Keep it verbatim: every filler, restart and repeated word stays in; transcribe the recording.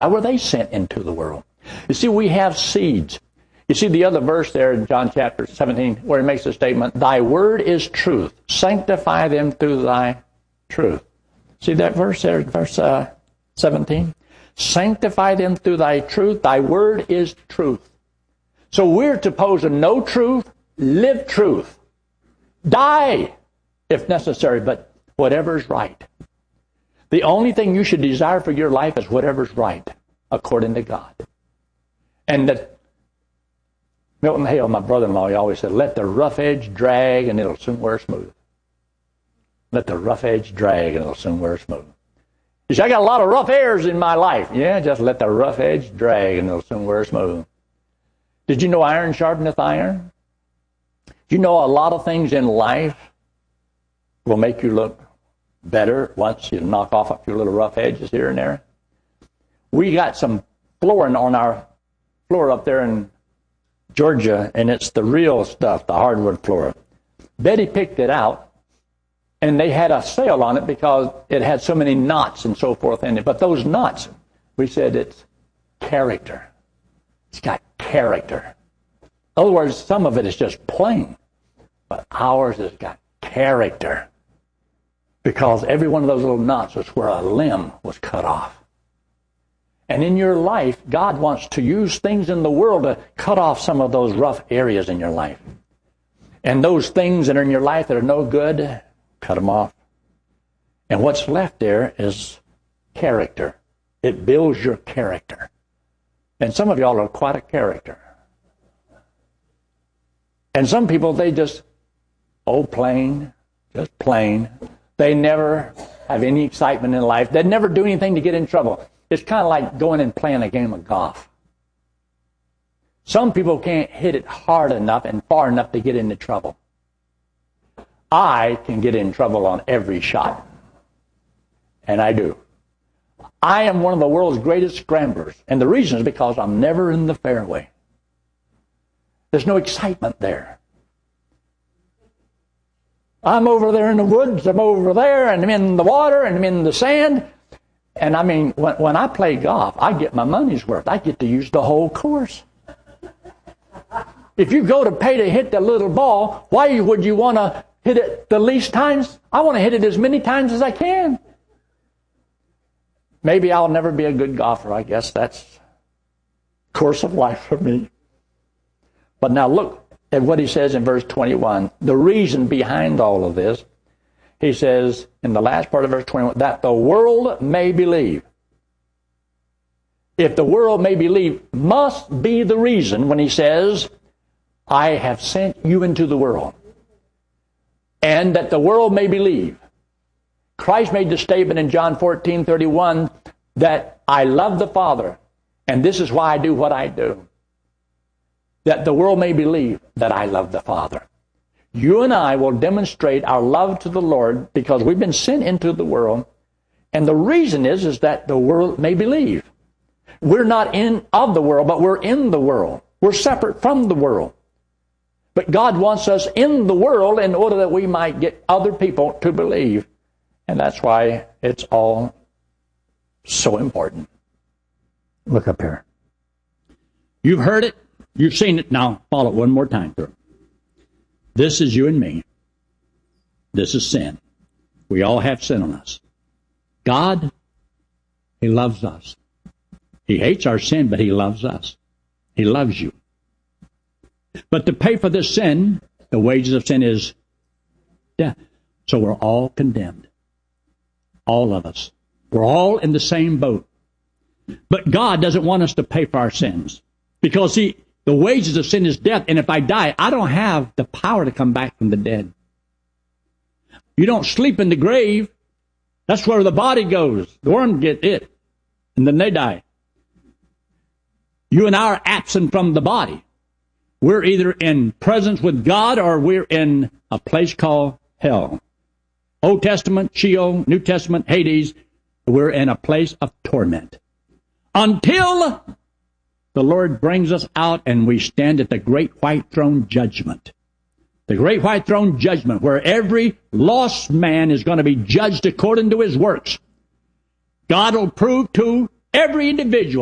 How were they sent into the world? You see, we have seeds. You see the other verse there in John chapter seventeen where he makes the statement, thy word is truth. Sanctify them through thy truth. See that verse there, verse uh, seventeen? Sanctify them through thy truth. Thy word is truth. So we're supposed to know truth, live truth, die if necessary, but whatever's right. The only thing you should desire for your life is whatever's right, according to God. And that Milton Hale, my brother-in-law, he always said, let the rough edge drag and it'll soon wear smooth. Let the rough edge drag and it'll soon wear smooth. You see, I got a lot of rough airs in my life. Yeah, just let the rough edge drag and it'll soon wear smooth. Did you know iron sharpeneth iron? You know a lot of things in life will make you look better once you knock off a few little rough edges here and there. We got some flooring on our floor up there in Georgia, and it's the real stuff, the hardwood floor. Betty picked it out, and they had a sale on it because it had so many knots and so forth in it. But those knots, we said it's character. It's got character. In other words, some of it is just plain, but ours has got character. Because every one of those little knots was where a limb was cut off. And in your life, God wants to use things in the world to cut off some of those rough areas in your life. And those things that are in your life that are no good, cut them off. And what's left there is character. It builds your character. And some of y'all are quite a character. And some people, they just, oh, plain, just plain. They never have any excitement in life. They never do anything to get in trouble. It's kind of like going and playing a game of golf. Some people can't hit it hard enough and far enough to get into trouble. I can get in trouble on every shot. And I do. I am one of the world's greatest scramblers. And the reason is because I'm never in the fairway. There's no excitement there. I'm over there in the woods, I'm over there, and I'm in the water, and I'm in the sand. And I mean, when, when I play golf, I get my money's worth. I get to use the whole course. If you go to pay to hit the little ball, why would you want to hit it the least times? I want to hit it as many times as I can. Maybe I'll never be a good golfer. I guess that's the course of life for me. But now look at what he says in verse twenty-one. The reason behind all of this, he says in the last part of verse twenty-one, that the world may believe. If the world may believe, must be the reason when he says, I have sent you into the world. And that the world may believe. Christ made the statement in John fourteen thirty-one that I love the Father, and this is why I do what I do. That the world may believe that I love the Father. You and I will demonstrate our love to the Lord because we've been sent into the world. And the reason is, is that the world may believe. We're not in of the world, but we're in the world. We're separate from the world. But God wants us in the world in order that we might get other people to believe. And that's why it's all so important. Look up here. You've heard it. You've seen it. Now follow it one more time through. This is you and me. This is sin. We all have sin on us. God, He loves us. He hates our sin, but He loves us. He loves you. But to pay for this sin, the wages of sin is death. So we're all condemned. All of us. We're all in the same boat. But God doesn't want us to pay for our sins. Because, see, the wages of sin is death, and if I die, I don't have the power to come back from the dead. You don't sleep in the grave. That's where the body goes. The worm get it, and then they die. You and I are absent from the body. We're either in presence with God or we're in a place called hell. Old Testament, Sheol, New Testament, Hades, we're in a place of torment. Until the Lord brings us out and we stand at the great white throne judgment. The great white throne judgment where every lost man is going to be judged according to his works. God will prove to Every individual